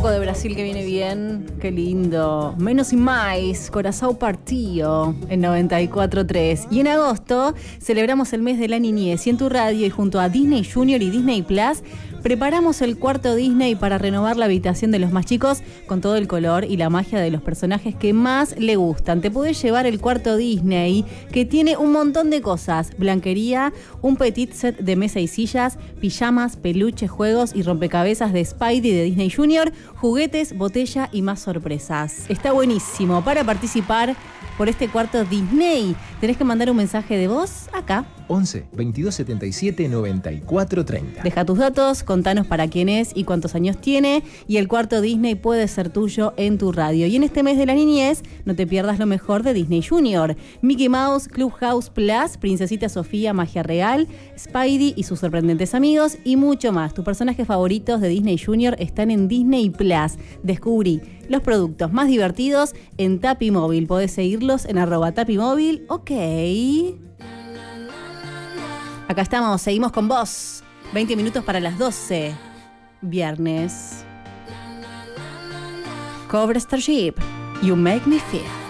poco de Brasil que viene bien. Qué lindo. Menos y más, Corazón Partido en 94.3. Y en agosto celebramos el mes de la niñez y en tu radio y junto a Disney Junior y Disney Plus preparamos el cuarto Disney para renovar la habitación de los más chicos con todo el color y la magia de los personajes que más le gustan. Te podés llevar el cuarto Disney que tiene un montón de cosas. Blanquería, un petit set de mesa y sillas, pijamas, peluches, juegos y rompecabezas de Spidey de Disney Junior, juguetes, botella y más sorpresas. Está buenísimo. Para participar por este cuarto Disney tenés que mandar un mensaje de voz acá. 11 22 77 94 30. Deja tus datos, contanos para quién es y cuántos años tiene, y el cuarto Disney puede ser tuyo en tu radio. Y en este mes de la niñez, no te pierdas lo mejor de Disney Junior. Mickey Mouse, Clubhouse Plus, Princesita Sofía, Magia Real, Spidey y sus sorprendentes amigos y mucho más. Tus personajes favoritos de Disney Junior están en Disney Plus. Descubrí los productos más divertidos en Tapimóvil. Podés seguirlos en @Tapimóvil. Ok. Acá estamos, seguimos con vos. 20 minutos para las 12. Viernes. Cobra Starship. You make me feel.